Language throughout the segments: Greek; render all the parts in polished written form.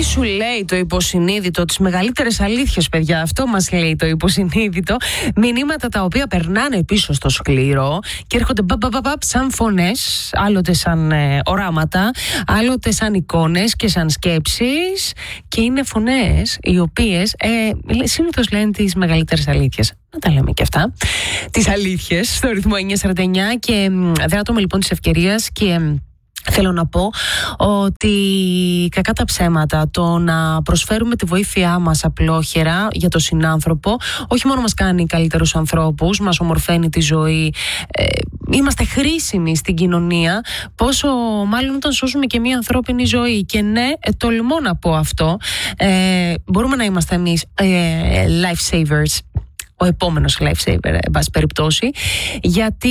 Τι σου λέει το υποσυνείδητο, τις μεγαλύτερες αλήθειες, παιδιά. Αυτό μας λέει το υποσυνείδητο. Μηνύματα τα οποία περνάνε πίσω στο σκληρό και έρχονται σαν φωνές, άλλοτε σαν οράματα, άλλοτε σαν εικόνες και σαν σκέψεις. Και είναι φωνές οι οποίες συνήθως λένε τις μεγαλύτερες αλήθειες. Να τα λέμε και αυτά. Τις αλήθειες στο ρυθμό 949. Και δράτω με λοιπόν της ευκαιρίας και θέλω να πω ότι κακά τα ψέματα, το να προσφέρουμε τη βοήθειά μας απλόχερα για τον συνάνθρωπο, όχι μόνο μας κάνει καλύτερους ανθρώπους, μας ομορφαίνει τη ζωή, είμαστε χρήσιμοι στην κοινωνία, πόσο μάλλον όταν σώσουμε και μια ανθρώπινη ζωή. Και ναι, τολμώ να πω αυτό, μπορούμε να είμαστε εμείς life savers, ο επόμενος life saver, εν πάση περιπτώσει, γιατί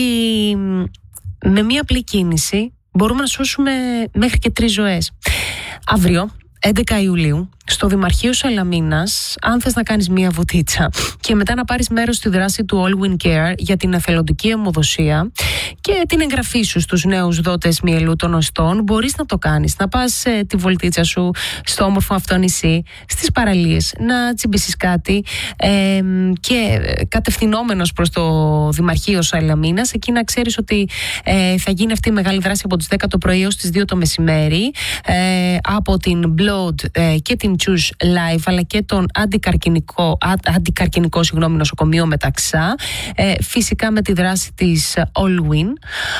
με μια απλή κίνηση μπορούμε να σώσουμε μέχρι και 3 ζωές. Αύριο, 11 Ιουλίου, στο Δημαρχείο Σαλαμίνας, αν θες να κάνεις μία βουτίτσα και μετά να πάρεις μέρος στη δράση του All Win Care για την εθελοντική αιμοδοσία και την εγγραφή σου στους νέους δότες μυελού των οστών, μπορείς να το κάνεις. Να πας τη βολτίτσα σου στο όμορφο αυτό νησί, στις παραλίες, να τσιμπήσεις κάτι και κατευθυνόμενος προς το Δημαρχείο Σαλαμίνας, εκεί να ξέρεις ότι θα γίνει αυτή η μεγάλη δράση από τις 10 το πρωί έως τις 2 το μεσημέρι, από την Blood και την Choose Live, αλλά και τον αντικαρκινικό νοσοκομείο Μεταξά, φυσικά με τη δράση της All Win,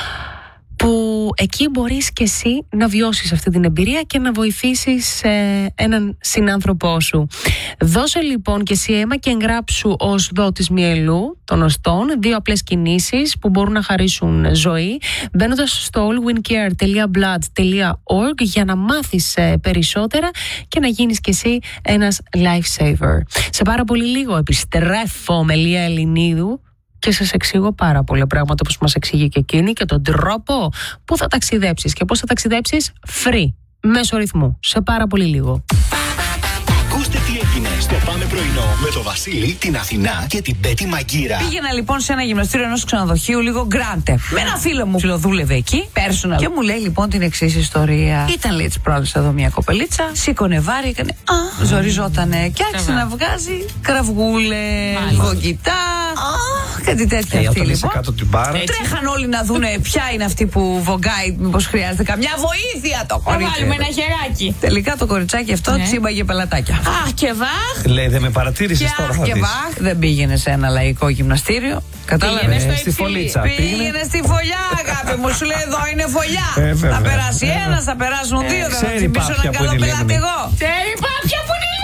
που εκεί μπορείς και εσύ να βιώσεις αυτή την εμπειρία και να βοηθήσεις έναν συνάνθρωπό σου. Δώσε λοιπόν και εσύ αίμα και εγγράψου ως δότης μυελού των οστών 2 απλές κινήσεις που μπορούν να χαρίσουν ζωή, μπαίνοντας στο allwincare.blood.org για να μάθεις περισσότερα και να γίνεις και εσύ ένας life saver. Σε πάρα πολύ λίγο επιστρέφω με Λία Ελληνίδου και σας εξηγώ πάρα πολλά πράγματα όπως μας εξηγεί και εκείνη και τον τρόπο που θα ταξιδέψεις και πώς θα ταξιδέψεις free, μέσω ρυθμού, σε πάρα πολύ λίγο. Ακούστε τι έγινε στο Πάμε Πρωινό με τον Βασίλη, την Αθηνά και την Πέτη Μαγκύρα. Πήγαινα λοιπόν σε ένα γυμναστήριο ενός ξενοδοχείου λίγο γκράντε. Με ένα φίλο μου φιλοδούλευε εκεί, personal. Και μου λέει λοιπόν την εξής ιστορία. Ήταν λέει τις προάλλες εδώ μια κοπελίτσα, σήκωνε βάρη, έκανε ζοριζότανε και άρχισε να βγάζει κραυγούλες, γογγιτά. Κάτι τέτοια αυτή λοιπόν. Τρέχαν όλοι να δούνε ποια είναι αυτή που βογκάει, μήπως χρειάζεται καμιά βοήθεια το κορίτσι. Θα βάλουμε ένα χεράκι. Τελικά το κοριτσάκι αυτό τσίμπαγε πελατάκια. Αχ και βάχ. Λέει δεν με παρατήρησες τώρα, θα και δεις. βάχ. Δεν πήγαινε σε ένα λαϊκό γυμναστήριο. Κατάλαβε. Στη φωλίτσα. Πήγαινε στη φωλιά, αγάπη μου. Σου λέει εδώ είναι φωλιά. Θα περάσει ένας, θα περάσουν 2. Δεν θα τσιμπήσω έναν καλό πελάτη εγώ. Ξέρει πάπια που είναι.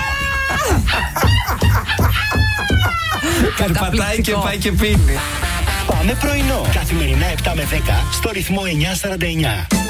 Καρπατάει και πάει και πίνει. Πάμε Πρωινό. Καθημερινά 7 με 10 στο ρυθμό 949.